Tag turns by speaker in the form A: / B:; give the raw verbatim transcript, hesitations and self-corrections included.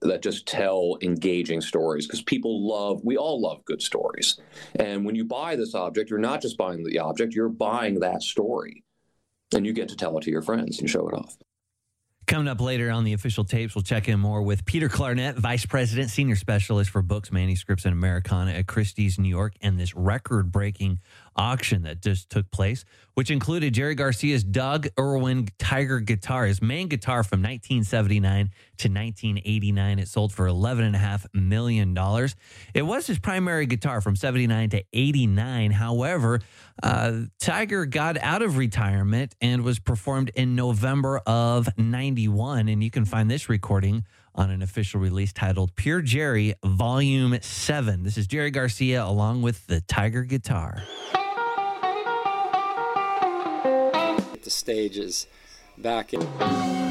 A: that just tell engaging stories, because people love, we all love good stories. And when you buy this object, you're not just buying the object, you're buying that story. And you get to tell it to your friends and show it off.
B: Coming up later on the official tapes, we'll check in more with Peter Clarnett, Vice President, Senior Specialist for Books, Manuscripts, and Americana at Christie's, New York, and this record-breaking auction that just took place, which included Jerry Garcia's Doug Irwin Tiger guitar, his main guitar from nineteen seventy-nine to nineteen eighty-nine. It sold for eleven point five million dollars. It was his primary guitar from seventy-nine to eighty-nine. However, uh, Tiger got out of retirement and was performed in November of ninety-one, and you can find this recording on an official release titled Pure Jerry Volume seven. This is Jerry Garcia along with the Tiger guitar.
C: The stage is back in.